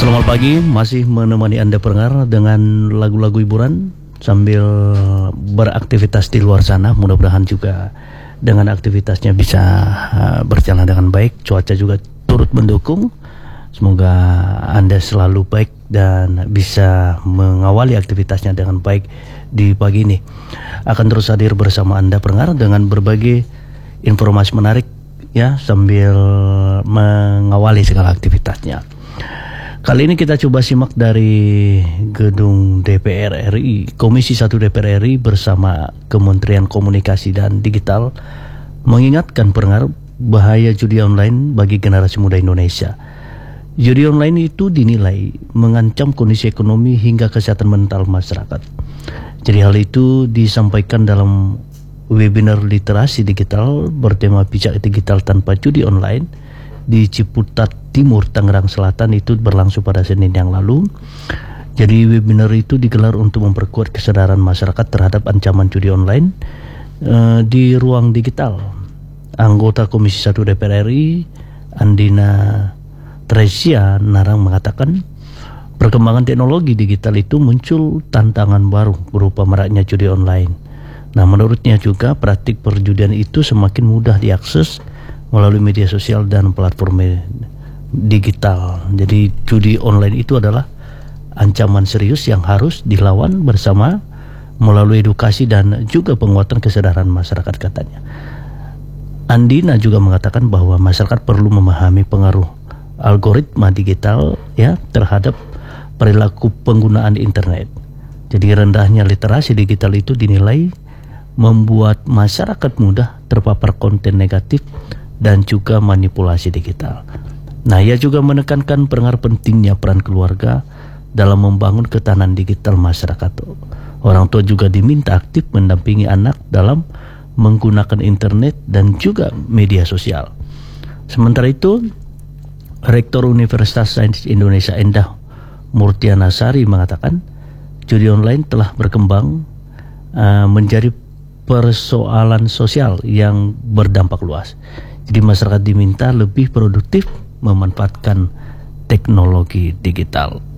Selamat pagi, masih menemani Anda pendengar dengan lagu-lagu hiburan sambil beraktivitas di luar sana. Mudah-mudahan juga dengan aktivitasnya bisa berjalan dengan baik. Cuaca juga turut mendukung. Semoga Anda selalu baik dan bisa mengawali aktivitasnya dengan baik di pagi ini. Akan terus hadir bersama Anda pendengar dengan berbagai informasi menarik ya, sambil mengawali segala aktivitasnya. Kali ini kita coba simak dari gedung DPR RI. Komisi 1 DPR RI bersama Kementerian Komunikasi dan Digital mengingatkan pendengar bahaya judi online bagi generasi muda Indonesia. Judi online itu dinilai mengancam kondisi ekonomi hingga kesehatan mental masyarakat. Jadi hal itu disampaikan dalam webinar literasi digital bertema bijak digital tanpa judi online di Ciputat Timur, Tangerang Selatan. Itu berlangsung pada Senin yang lalu. Jadi webinar itu digelar untuk memperkuat kesadaran masyarakat terhadap ancaman judi online di ruang digital. Anggota Komisi 1 DPR RI Andina Tresia Narang mengatakan perkembangan teknologi digital itu muncul tantangan baru berupa maraknya judi online. Nah, menurutnya juga praktik perjudian itu semakin mudah diakses melalui media sosial dan platform digital. Jadi judi online itu adalah ancaman serius yang harus dilawan bersama melalui edukasi dan juga penguatan kesadaran masyarakat, katanya. Andina juga mengatakan bahwa masyarakat perlu memahami pengaruh algoritma digital ya terhadap perilaku penggunaan internet. Jadi rendahnya literasi digital itu dinilai membuat masyarakat mudah terpapar konten negatif dan juga manipulasi digital. Nah, ia juga menekankan pendengar pentingnya peran keluarga dalam membangun ketahanan digital masyarakat. Orang tua juga diminta aktif mendampingi anak dalam menggunakan internet dan juga media sosial. Sementara itu, Rektor Universitas Sains Indonesia Endah Murtiana Sari mengatakan judi online telah berkembang menjadi persoalan sosial yang berdampak luas. Jadi masyarakat diminta lebih produktif memanfaatkan teknologi digital.